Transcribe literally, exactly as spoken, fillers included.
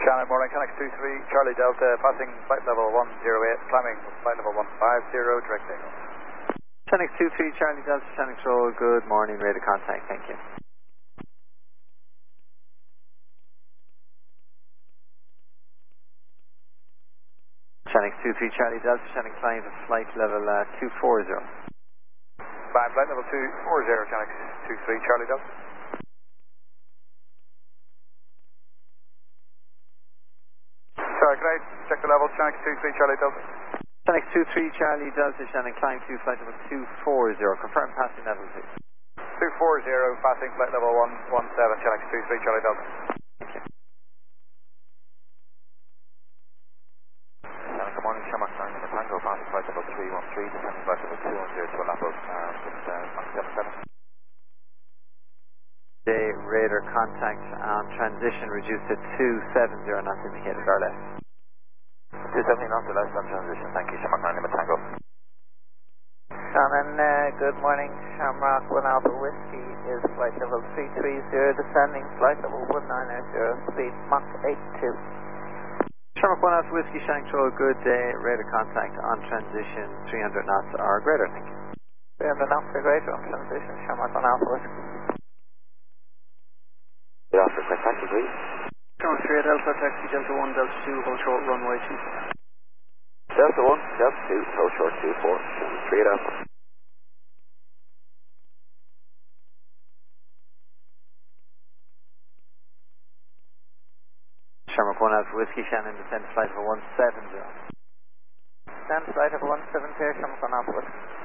Shannon, morning, Connex two three, Charlie Delta, passing flight level one zero eight, climbing flight level one five zero, direct takeoff. Connex two three, Charlie Delta, Connex roll, good morning, radar contact, thank you. Connex two three, Charlie Delta, Connex flying to flight level uh, two four zero. Flying flight level two four zero, Connex two three, Charlie Delta. Sorry, can I check the level, Connex two three, Charlie Delta? Connex two three, Charlie Delta, Shannon, climb to flight level two four zero, confirm passing level please. two four zero, passing flight level one one seven, Connex two three, Charlie Delta. Thank you. Shannon, good morning, Shamrock nine in the Tango, passing flight level three one three, descending flight level two one zero to Alapos, um, with uh, Mach seven seven. The radar contact on transition reduced to two seven zero, knots indicated or less. two seventy knots or less on transition, thank you, Shamrock nine in the Tango. Shannon, uh, good morning, Shamrock one Alpha Whiskey is flight level three three zero, descending flight level one nine zero, speed Mach eight two. Shamrock one Alpha Whiskey, Shannon roll, good day, radar contact on transition three hundred knots or greater, thank you. three hundred knots or greater on transition, Shamrock one Alpha Whiskey. Good afternoon, taxi please. Shamrock three Delta, taxi Delta one, Delta two, hold short, runway two. Delta one, Delta two, hold short two four, three Delta. Shamrock one Alpha Whiskey, Shannon, descend flight level one seven zero. Descend flight level one seven zero, Shamrock one Alpha Whiskey.